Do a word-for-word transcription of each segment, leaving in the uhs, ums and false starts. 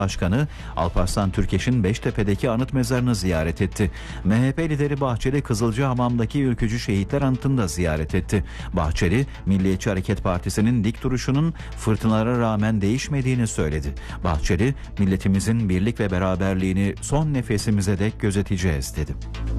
Başkanı Alparslan Türkeş'in Beştepe'deki anıt mezarını ziyaret etti. M H P lideri Bahçeli Kızılcahamam'daki ülkücü şehitler anıtını da ziyaret etti. Bahçeli, Milliyetçi Hareket Partisi'nin dik duruşunun fırtınalara rağmen değişmediğini söyledi. Bahçeli, milletimizin birlik ve beraberliğini son nefesimize dek gözeteceğiz dedi.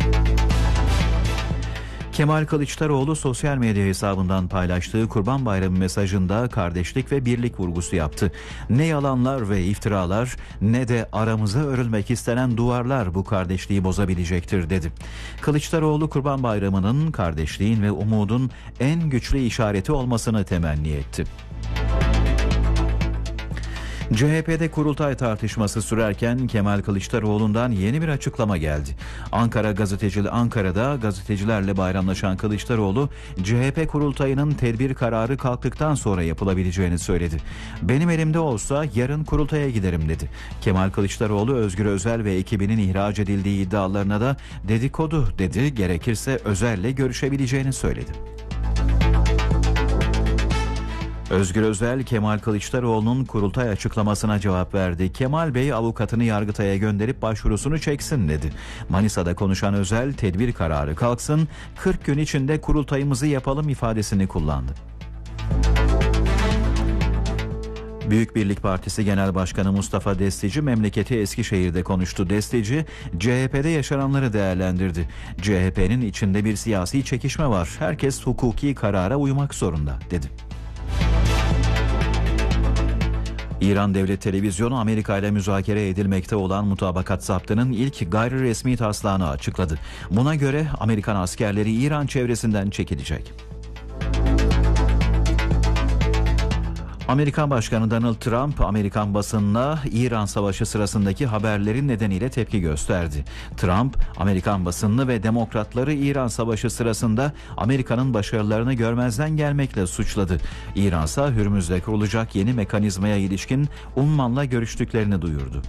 Kemal Kılıçdaroğlu sosyal medya hesabından paylaştığı Kurban Bayramı mesajında kardeşlik ve birlik vurgusu yaptı. Ne yalanlar ve iftiralar ne de aramıza örülmek istenen duvarlar bu kardeşliği bozabilecektir dedi. Kılıçdaroğlu Kurban Bayramı'nın kardeşliğin ve umudun en güçlü işareti olmasını temenni etti. C H P'de kurultay tartışması sürerken Kemal Kılıçdaroğlu'ndan yeni bir açıklama geldi. Ankara gazeteci Ankara'da gazetecilerle bayramlaşan Kılıçdaroğlu, C H P kurultayının tedbir kararı kalktıktan sonra yapılabileceğini söyledi. Benim elimde olsa yarın kurultaya giderim dedi. Kemal Kılıçdaroğlu, Özgür Özel ve ekibinin ihraç edildiği iddialarına da dedikodu dedi, gerekirse Özel'le görüşebileceğini söyledi. Özgür Özel, Kemal Kılıçdaroğlu'nun kurultay açıklamasına cevap verdi. Kemal Bey avukatını Yargıtay'a gönderip başvurusunu çeksin dedi. Manisa'da konuşan Özel, tedbir kararı kalksın, kırk gün içinde kurultayımızı yapalım ifadesini kullandı. Büyük Birlik Partisi Genel Başkanı Mustafa Destici memleketi Eskişehir'de konuştu. Destici, C H P'de yaşananları değerlendirdi. C H P'nin içinde bir siyasi çekişme var. Herkes hukuki karara uymak zorunda dedi. İran Devlet Televizyonu, Amerika ile müzakere edilmekte olan mutabakat zaptının ilk gayri resmi taslağını açıkladı. Buna göre Amerikan askerleri İran çevresinden çekilecek. Amerikan Başkanı Donald Trump, Amerikan basınına İran Savaşı sırasındaki haberlerin nedeniyle tepki gösterdi. Trump, Amerikan basınını ve demokratları İran Savaşı sırasında Amerika'nın başarılarını görmezden gelmekle suçladı. İran ise Hürmüz'de kurulacak yeni mekanizmaya ilişkin Umman'la görüştüklerini duyurdu.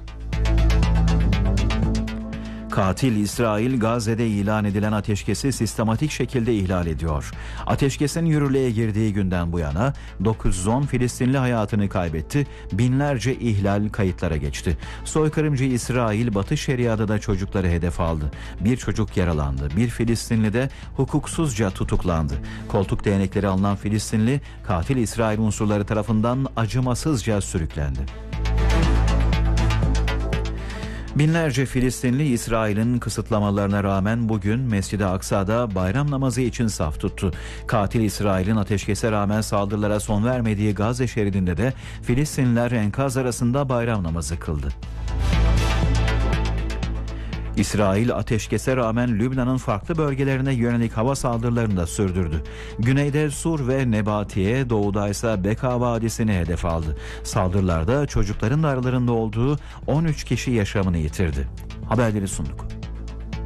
Katil İsrail, Gazze'de ilan edilen ateşkesi sistematik şekilde ihlal ediyor. Ateşkesin yürürlüğe girdiği günden bu yana dokuz yüz on Filistinli hayatını kaybetti, binlerce ihlal kayıtlara geçti. Soykırımcı İsrail, Batı Şeria'da da çocukları hedef aldı. Bir çocuk yaralandı, bir Filistinli de hukuksuzca tutuklandı. Koltuk değnekleri alınan Filistinli, katil İsrail unsurları tarafından acımasızca sürüklendi. Binlerce Filistinli İsrail'in kısıtlamalarına rağmen bugün Mescid-i Aksa'da bayram namazı için saf tuttu. Katil İsrail'in ateşkese rağmen saldırılara son vermediği Gazze şeridinde de Filistinliler enkaz arasında bayram namazı kıldı. İsrail ateşkese rağmen Lübnan'ın farklı bölgelerine yönelik hava saldırılarını da sürdürdü. Güneyde Sur ve Nebatiye, doğuda ise Beka Vadisi'ni hedef aldı. Saldırılarda çocukların da aralarında olduğu on üç kişi yaşamını yitirdi. Haberleri sunduk.